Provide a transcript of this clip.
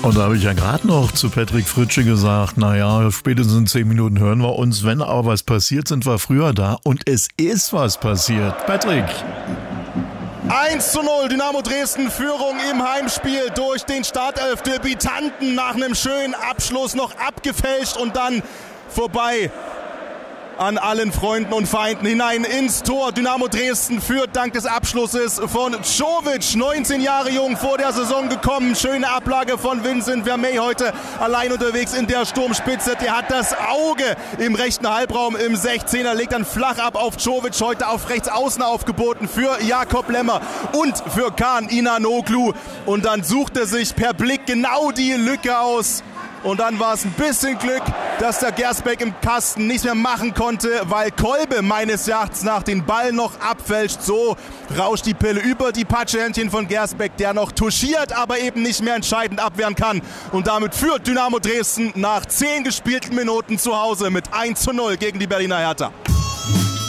Und da habe ich ja gerade noch zu Patrick Fritsche gesagt, naja, spätestens in 10 Minuten hören wir uns. Wenn aber was passiert, sind wir früher da. Und es ist was passiert. Patrick. 1:0, Dynamo Dresden Führung im Heimspiel durch den Startelf-Debütanten nach einem schönen Abschluss noch abgefälscht und dann vorbei an allen Freunden und Feinden hinein ins Tor. Dynamo Dresden führt dank des Abschlusses von Jovic, 19 Jahre jung, vor der Saison gekommen. Schöne Ablage von Vincent Vermey, heute allein unterwegs in der Sturmspitze. Der hat das Auge im rechten Halbraum im 16er, legt dann flach ab auf Jovic, heute auf rechts außen aufgeboten für Jakob Lemmer und für Kaan Inanoglu. Und dann sucht er sich per Blick genau die Lücke aus. Und dann war es ein bisschen Glück, dass der Gersbeck im Kasten nichts mehr machen konnte, weil Kolbe meines Erachtens nach den Ball noch abfälscht. So rauscht die Pille über die Patschehändchen von Gersbeck, der noch touchiert, aber eben nicht mehr entscheidend abwehren kann. Und damit führt Dynamo Dresden nach 10 gespielten Minuten zu Hause mit 1:0 gegen die Berliner Hertha.